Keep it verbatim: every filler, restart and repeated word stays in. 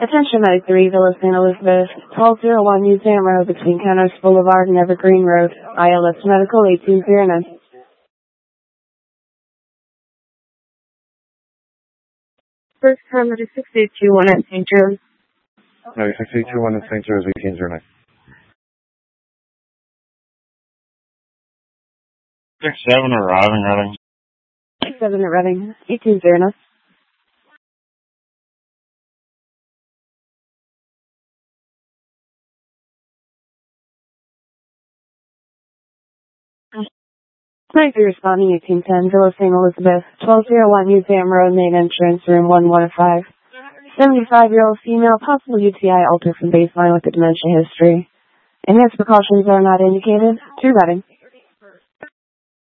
Attention Medic three, Villa Saint Elizabeth, twelve oh one Museum Road between Kenners Boulevard and Evergreen Road, I L S Medical eighteen oh nine. First paramedic six eight two one at Saint Joe's. No, six eight two one at Saint Joe's eighteen oh nine. six seven arriving, Reading. six seven at Reading, eighteen oh nine. twenty-three responding, eighteen ten, Villa Saint Elizabeth, twelve oh one Museum Road, main entrance, room one one five. seventy-five-year-old female, possible U T I altered from baseline with a dementia history. Enhanced precautions are not indicated. To Reading.